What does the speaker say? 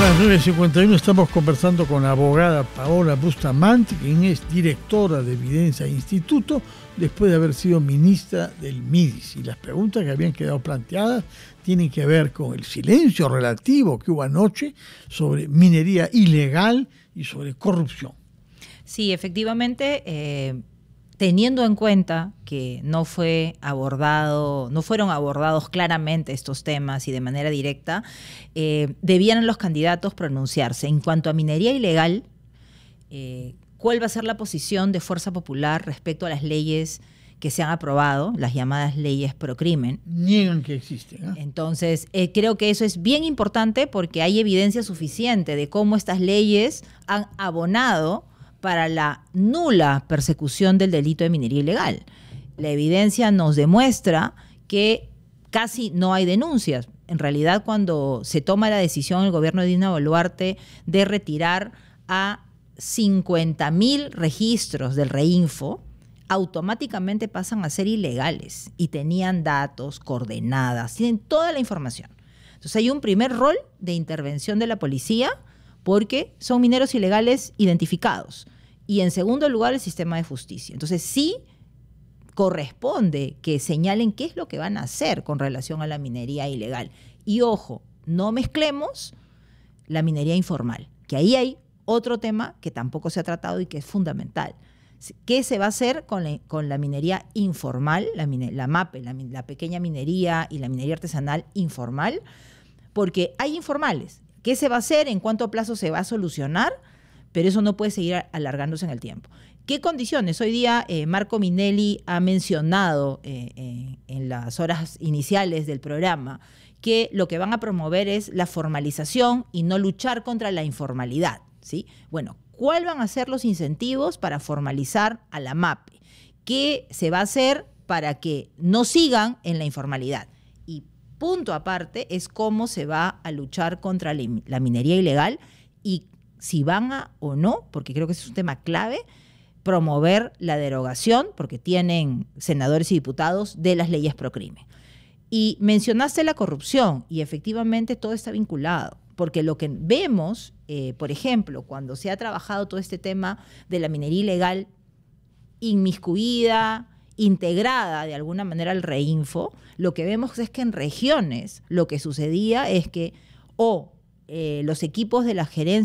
las 9:51 estamos conversando con la abogada Paola Bustamante, quien es directora de Evidencia Instituto, después de haber sido ministra del MIDIS. Y las preguntas que habían quedado planteadas tienen que ver con el silencio relativo que hubo anoche sobre minería ilegal y sobre corrupción. Sí, efectivamente, teniendo en cuenta que no fueron abordados claramente estos temas y de manera directa, debían los candidatos pronunciarse. En cuanto a minería ilegal, ¿cuál va a ser la posición de Fuerza Popular respecto a las leyes que se han aprobado, las llamadas leyes pro crimen? Niegan que existen, ¿eh? Entonces, creo que eso es bien importante porque hay evidencia suficiente de cómo estas leyes han abonado para la nula persecución del delito de minería ilegal. La evidencia nos demuestra que casi no hay denuncias. En realidad, cuando se toma la decisión el gobierno de Dina Boluarte de retirar a 50.000 registros del Reinfo, automáticamente pasan a ser ilegales y tenían datos, coordenadas, tienen toda la información. Entonces hay un primer rol de intervención de la policía porque son mineros ilegales identificados. Y en segundo lugar, el sistema de justicia. Entonces sí corresponde que señalen qué es lo que van a hacer con relación a la minería ilegal. Y ojo, no mezclemos la minería informal, que ahí hay otro tema que tampoco se ha tratado y que es fundamental. ¿Qué se va a hacer con la minería informal, la MAPE, la pequeña minería y la minería artesanal informal? Porque hay informales. ¿Qué se va a hacer? ¿En cuánto plazo se va a solucionar? Pero eso no puede seguir alargándose en el tiempo. ¿Qué condiciones? Hoy día Marco Minelli ha mencionado en las horas iniciales del programa que lo que van a promover es la formalización y no luchar contra la informalidad, ¿sí? Bueno, ¿cuáles van a ser los incentivos para formalizar a la MAPE? ¿Qué se va a hacer para que no sigan en la informalidad? Y punto aparte es cómo se va a luchar contra la minería ilegal y si van a o no, porque creo que ese es un tema clave, promover la derogación, porque tienen senadores y diputados, de las leyes pro crimen. Y mencionaste la corrupción, y efectivamente todo está vinculado, porque lo que vemos, por ejemplo, cuando se ha trabajado todo este tema de la minería ilegal inmiscuida, integrada de alguna manera al Reinfo, lo que vemos es que en regiones lo que sucedía es que los equipos de la gerencia